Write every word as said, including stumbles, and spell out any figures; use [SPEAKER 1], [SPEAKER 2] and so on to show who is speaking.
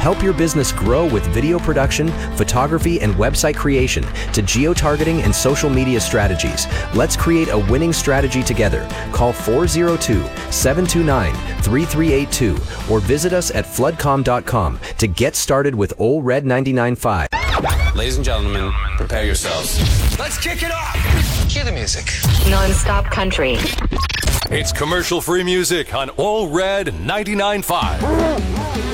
[SPEAKER 1] Help your business grow with video production, photography, and website creation to geo-targeting and social media strategies. Let's create a winning strategy together. Call four oh two, seven two nine, three three eight two or visit us at floodcom dot com to get started with Ole Red ninety-nine point five.
[SPEAKER 2] Ladies and gentlemen, prepare yourselves.
[SPEAKER 3] Let's kick it off.
[SPEAKER 2] Cue the music.
[SPEAKER 4] Non-stop country.
[SPEAKER 5] It's commercial-free music on Ole Red ninety-nine point five.